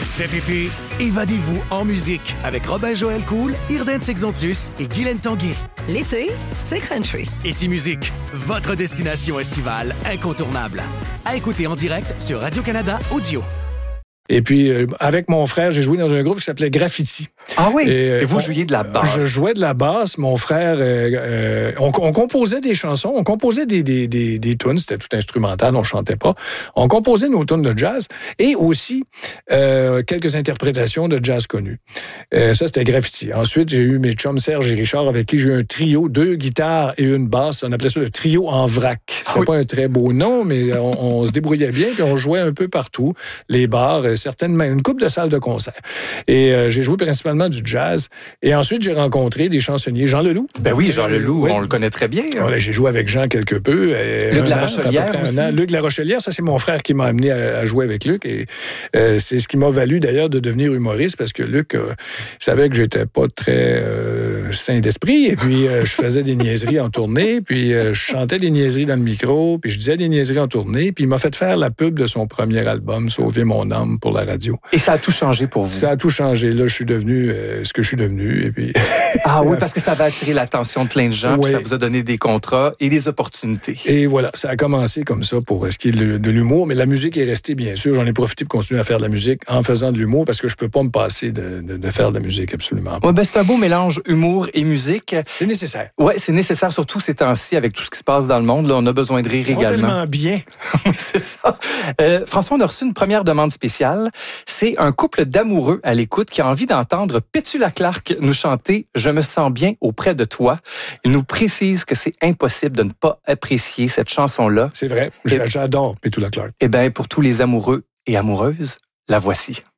Cet été, évadez-vous en musique avec Robin-Joël Cool, Irden Sexontus et Guylaine Tanguay. L'été, c'est country. Ici Musique, votre destination estivale incontournable. À écouter en direct sur Radio-Canada Audio. Et puis, avec mon frère, j'ai joué dans un groupe qui s'appelait Graffiti. Ah oui? Et vous jouiez de la basse? Je jouais de la basse. Mon frère, on composait des chansons, on composait des tunes, c'était tout instrumental, on chantait pas. On composait nos tunes de jazz et aussi quelques interprétations de jazz connus. Ça, c'était Graffiti. Ensuite, j'ai eu mes chums Serge et Richard avec qui j'ai eu un trio, 2 guitares et une basse. On appelait ça le trio en vrac. C'était pas un très beau nom, mais on se débrouillait bien puis on jouait un peu partout. Les bars, certainement une couple de salles de concert. Et j'ai joué principalement du jazz. Et ensuite, j'ai rencontré des chansonniers. Jean Leloup. Ben oui, Jean Leloup, on le connaît très bien. Voilà, j'ai joué avec Jean quelque peu. Luc Larochelière aussi. Luc Larochelière, ça, c'est mon frère qui m'a amené à jouer avec Luc. Et c'est ce qui m'a valu, d'ailleurs, de devenir humoriste, parce que Luc savait que j'étais pas très sain d'esprit. Et puis, je faisais des niaiseries en tournée. Puis, je chantais des niaiseries dans le micro. Puis, je disais des niaiseries en tournée. Puis, il m'a fait faire la pub de son premier album, Sauver mon âme, pour la radio. Et ça a tout changé pour vous? Ça a tout changé. Là, je suis devenu ce que je suis devenu. Et puis, oui, parce que ça va attirer l'attention de plein de gens, puis ça vous a donné des contrats et des opportunités. Et voilà, ça a commencé comme ça pour ce qui est de l'humour, mais la musique est restée, bien sûr. J'en ai profité pour continuer à faire de la musique en faisant de l'humour, parce que je peux pas me passer de faire de la musique, absolument. Oui, c'est un beau mélange humour et musique. C'est nécessaire. Oui, c'est nécessaire, surtout ces temps-ci, avec tout ce qui se passe dans le monde. Là, on a besoin de rire également. Tellement bien. Oui, c'est ça. François, on a reçu une première demande spéciale. C'est un couple d'amoureux à l'écoute qui a envie d'entendre Petula Clark nous chanter « Je me sens bien auprès de toi ». Il nous précise que c'est impossible de ne pas apprécier cette chanson-là. C'est vrai. J'adore Petula Clark. Eh bien, pour tous les amoureux et amoureuses, la voici.